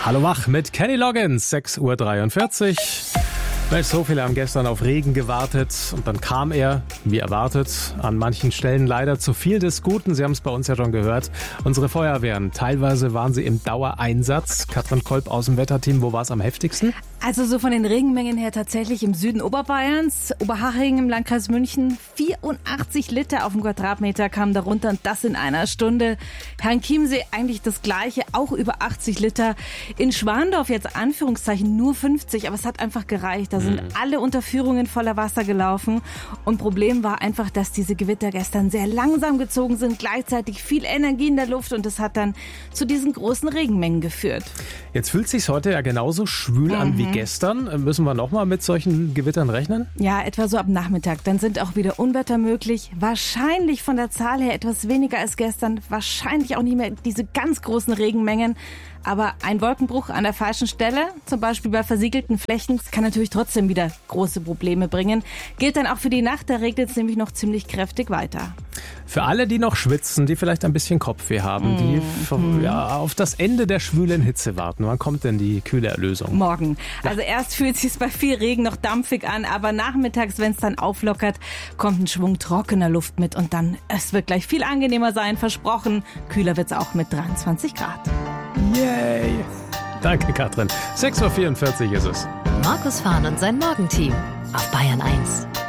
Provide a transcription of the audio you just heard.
Hallo wach mit Kenny Loggins, 6:43 Uhr. Mensch, so viele haben gestern auf Regen gewartet und dann kam er, wie erwartet, an manchen Stellen leider zu viel des Guten. Sie haben es bei uns ja schon gehört. Unsere Feuerwehren, teilweise waren sie im Dauereinsatz. Katrin Kolb aus dem Wetterteam, wo war es am heftigsten? Also so von den Regenmengen her tatsächlich im Süden Oberbayerns, Oberhaching im Landkreis München. 84 Liter auf dem Quadratmeter kamen darunter und das in einer Stunde. Herrenchiemsee eigentlich das Gleiche, auch über 80 Liter. In Schwandorf jetzt Anführungszeichen nur 50, aber es hat einfach gereicht. Da sind alle Unterführungen voller Wasser gelaufen. Und Problem war einfach, dass diese Gewitter gestern sehr langsam gezogen sind, gleichzeitig viel Energie in der Luft und das hat dann zu diesen großen Regenmengen geführt. Jetzt fühlt es sich heute ja genauso schwül an wie gestern. Müssen wir nochmal mit solchen Gewittern rechnen? Ja, etwa so ab Nachmittag. Dann sind auch wieder Unwetter möglich. Wahrscheinlich von der Zahl her etwas weniger als gestern. Wahrscheinlich auch nicht mehr diese ganz großen Regenmengen. Aber ein Wolkenbruch an der falschen Stelle, zum Beispiel bei versiegelten Flächen, kann natürlich trotzdem wieder große Probleme bringen. Gilt dann auch für die Nacht, da regnet es nämlich noch ziemlich kräftig weiter. Für alle, die noch schwitzen, die vielleicht ein bisschen Kopfweh haben, die auf das Ende der schwülen Hitze warten. Wann kommt denn die kühle Erlösung? Morgen. Also erst fühlt es sich bei viel Regen noch dampfig an, aber nachmittags, wenn es dann auflockert, kommt ein Schwung trockener Luft mit und dann, es wird gleich viel angenehmer sein, versprochen. Kühler wird es auch mit 23 Grad. Yay! Danke, Katrin. 6:44 Uhr ist es. Markus Fahn und sein Morgenteam auf Bayern 1.